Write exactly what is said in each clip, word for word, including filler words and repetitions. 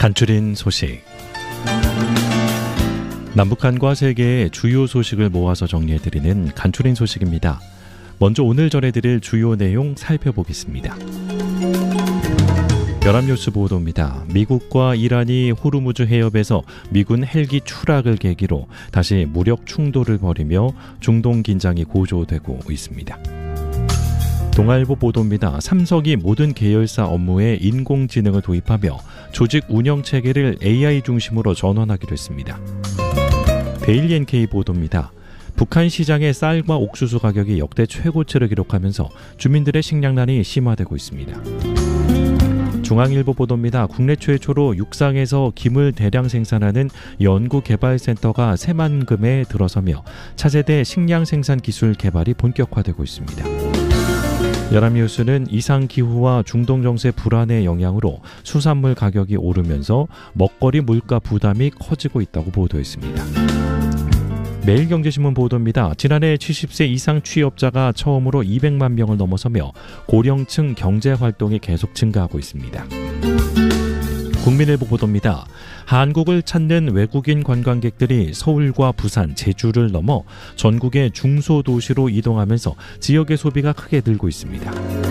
간추린 소식. 남북한과 세계의 주요 소식을 모아서 정리해드리는 간추린 소식입니다. 먼저 오늘 전해드릴 주요 내용 살펴보겠습니다. 연합뉴스 보도입니다. 미국과 이란이 호르무즈 해협에서 미군 헬기 추락을 계기로 다시 무력 충돌을 벌이며 중동 긴장이 고조되고 있습니다. 동아일보 보도입니다. 삼성이 모든 계열사 업무에 인공지능을 도입하며 조직 운영 체계를 에이아이 중심으로 전환하기로 했습니다. 데일리 엔케이 보도입니다. 북한 시장의 쌀과 옥수수 가격이 역대 최고치를 기록하면서 주민들의 식량난이 심화되고 있습니다. 중앙일보 보도입니다. 국내 최초로 육상에서 김을 대량 생산하는 연구개발센터가 새만금에 들어서며 차세대 식량 생산 기술 개발이 본격화되고 있습니다. 연합뉴스는 이상기후와 중동 정세 불안의 영향으로 수산물 가격이 오르면서 먹거리 물가 부담이 커지고 있다고 보도했습니다. 매일경제신문 보도입니다. 지난해 칠십 세 이상 취업자가 처음으로 이백만 명을 넘어서며 고령층 경제활동이 계속 증가하고 있습니다. 국민일보 보도입니다. 한국을 찾는 외국인 관광객들이 서울과 부산, 제주를 넘어 전국의 중소도시로 이동하면서 지역의 소비가 크게 늘고 있습니다.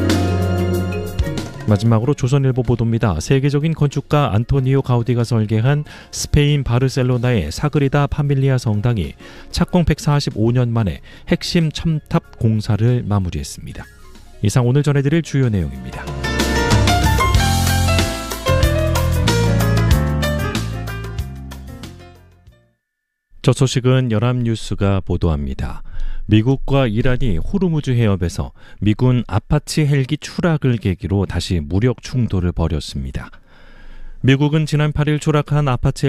마지막으로 조선일보 보도입니다. 세계적인 건축가 안토니오 가우디가 설계한 스페인 바르셀로나의 사그리다 파밀리아 성당이 착공 백사십오 년 만에 핵심 첨탑 공사를 마무리했습니다. 이상 오늘 전해드릴 주요 내용입니다. 저 소식은 연합뉴스가 보도합니다. 미국과 이란이 호르무즈 해협에서 미군 아파치 헬기 추락을 계기로 다시 무력 충돌을 벌였습니다. 미국은 지난 팔 일 추락한 아파치